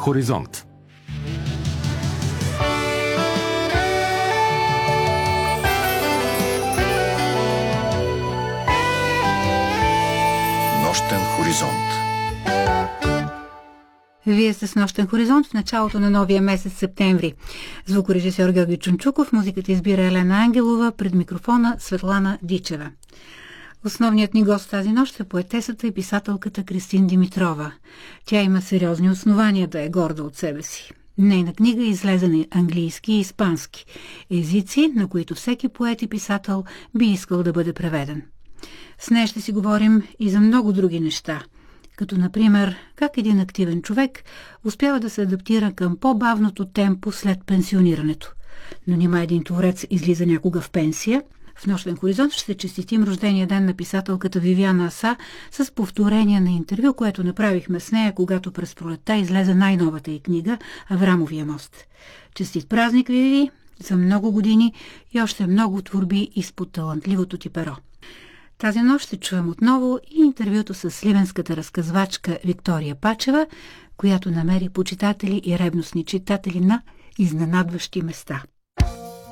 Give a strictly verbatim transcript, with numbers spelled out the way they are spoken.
Хоризонт. Нощен хоризонт. Вие сте с Нощен хоризонт в началото на новия месец септември. Звукорежисьор Георги Чунчуков, музиката избира Елена Ангелова, пред микрофона Светлана Дичева. Основният ни гост тази нощ е поетесата и писателката Кристин Димитрова. Тя има сериозни основания да е горда от себе си. Нейна книга е излезе на английски и испански, езици, на които всеки поет и писател би искал да бъде преведен. С нея ще си говорим и за много други неща, като например как един активен човек успява да се адаптира към по-бавното темпо след пенсионирането. Но нима един творец излиза някога в пенсия. В Нощен хоризонт ще честитим рождения ден на писателката Вивиана Аса с повторение на интервю, което направихме с нея, когато през пролетта излезе най-новата й книга «Аврамовия мост». Честит празник, Виви, за много години и още много творби изпод талантливото ти перо. Тази нощ ще чуем отново и интервюто с сливенската разказвачка Виктория Пачева, която намери почитатели и ревностни читатели на изненадващи места.